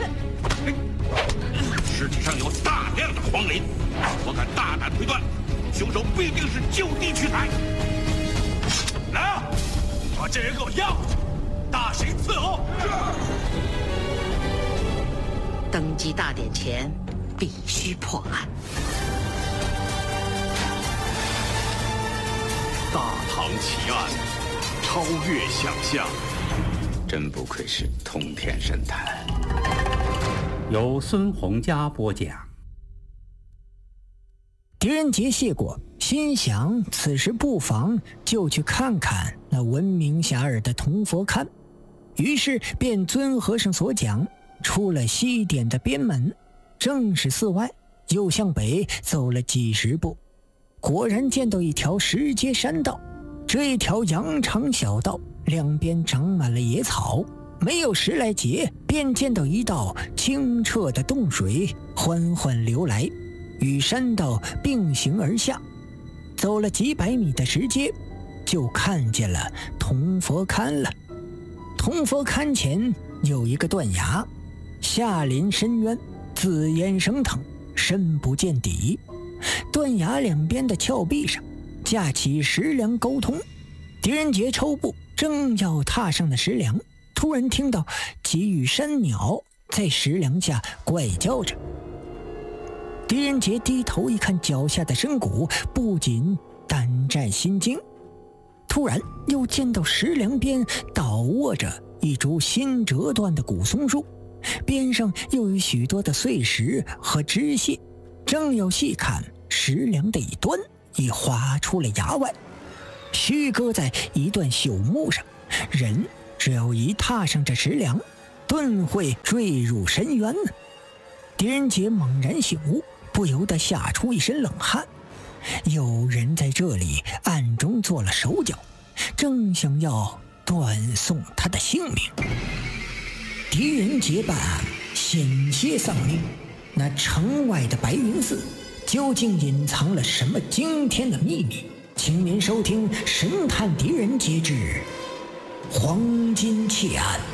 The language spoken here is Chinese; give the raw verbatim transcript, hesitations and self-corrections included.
尸体上有大量的黄磷，我敢大胆推断，凶手必定是就地取材。来啊，把这人给我押回去，大刑伺候。 登基大典前，必须破案。 大唐奇案，超越想象。 真不愧是通天神探。 由孙洪佳播讲。 狄仁杰谢过，心想此时不妨就去看看那闻名遐迩的铜佛龛，于是便遵和尚所讲，出了西点的边门，正是寺外，又向北走了几十步，果然见到一条石阶山道。这一条羊肠小道两边长满了野草，没有十来节，便见到一道清澈的洞水缓缓流来，与山道并行而下。走了几百米的石阶，就看见了铜佛龛了。铜佛龛前有一个断崖，下临深渊，紫烟升腾，深不见底。断崖两边的峭壁上架起石梁沟通。狄仁杰抽步正要踏上那石梁，突然听到几羽山鸟在石梁下怪叫着。狄仁杰低头一看脚下的深谷，不禁胆战心惊。突然又见到石梁边倒卧着一株新折断的古松树，边上又有许多的碎石和枝屑，正要细看，石梁的一端已滑出了崖外，虚搁在一段朽木上，人只要一踏上这石梁，顿会坠入深渊呢。狄仁杰猛然醒悟，不由得吓出一身冷汗。有人在这里暗中做了手脚，正想要断送他的性命。狄仁杰办案险些丧命，那城外的白云寺究竟隐藏了什么惊天的秘密？请您收听《神探狄仁杰之黄金窃案》。